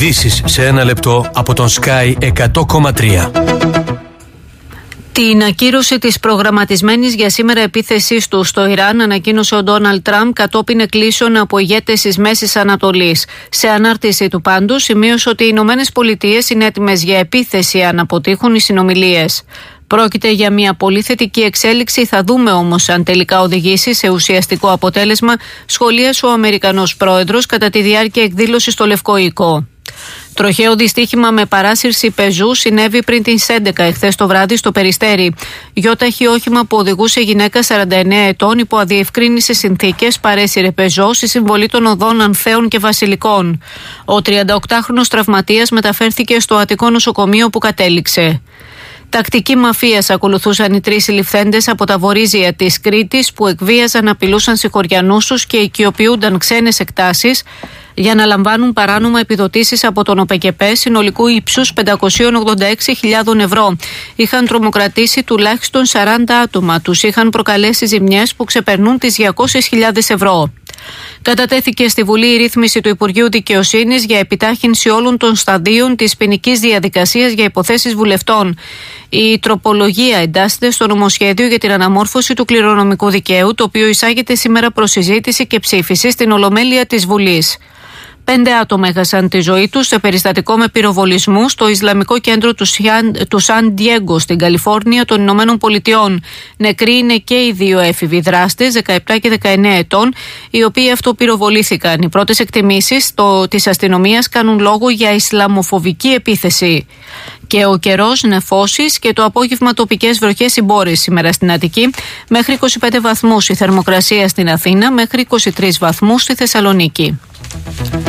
Ειδήσεις σε ένα λεπτό από τον Sky 100,3. Την ακύρωση της προγραμματισμένης για σήμερα επίθεσής του στο Ιράν ανακοίνωσε ο Ντόναλντ Τραμπ κατόπιν εκκλήσεων από ηγέτες της Μέσης Ανατολής. Σε ανάρτηση του πάντως σημείωσε ότι οι Ηνωμένες Πολιτείες είναι έτοιμες για επίθεση αν αποτύχουν οι συνομιλίες. Πρόκειται για μια πολύ θετική εξέλιξη, θα δούμε όμως αν τελικά οδηγήσει σε ουσιαστικό αποτέλεσμα, σχολίασε ο Αμερικανός πρόεδρος κατά τη διάρκεια εκδήλωσης στο Λευκό Οίκο. Τροχαίο δυστύχημα με παράσυρση πεζού συνέβη πριν τις 11 εχθές το βράδυ στο Περιστέρι. Γιώταχη όχημα που οδηγούσε γυναίκα 49 ετών υπό αδιευκρίνησες συνθήκες παρέσυρε πεζό στη συμβολή των οδών Ανθέων και Βασιλικών. Ο 38χρονος τραυματίας μεταφέρθηκε στο Αττικό νοσοκομείο που κατέληξε. Τακτική μαφίας ακολουθούσαν οι 3 συλληφθέντες από τα βορίζια της Κρήτης που εκβίαζαν, απειλούσαν συγχωριανούς τους και οικειοποιούνταν ξένες εκτάσεις για να λαμβάνουν παράνομα επιδοτήσεις από τον ΟΠΕΚΕΠΕ συνολικού ύψους 586.000 ευρώ. Είχαν τρομοκρατήσει τουλάχιστον 40 άτομα. Τους είχαν προκαλέσει ζημιές που ξεπερνούν τις 200.000 ευρώ. Κατατέθηκε στη Βουλή η ρύθμιση του Υπουργείου Δικαιοσύνης για επιτάχυνση όλων των σταδίων της ποινικής διαδικασίας για υποθέσεις βουλευτών. Η τροπολογία εντάσσεται στο νομοσχέδιο για την αναμόρφωση του κληρονομικού δικαίου, το οποίο εισάγεται σήμερα προς συζήτηση και ψήφιση στην Ολομέλεια της Βουλής. 5 άτομα έχασαν τη ζωή τους σε περιστατικό με πυροβολισμού στο Ισλαμικό κέντρο του Σαν Ντιέγκο στην Καλιφόρνια των Ηνωμένων Πολιτειών. Νεκροί είναι και οι 2 έφηβοι δράστες, 17 και 19 ετών, οι οποίοι αυτοπυροβολήθηκαν. Οι πρώτες εκτιμήσεις της αστυνομίας κάνουν λόγο για ισλαμοφοβική επίθεση. Και ο καιρός, νεφώσεις και το απόγευμα τοπικές βροχές συμπόρες σήμερα στην Αττική. Μέχρι 25 βαθμούς η θερμοκρασία στην Αθήνα, μέχρι 23 βαθμούς στη Θεσσαλονίκη.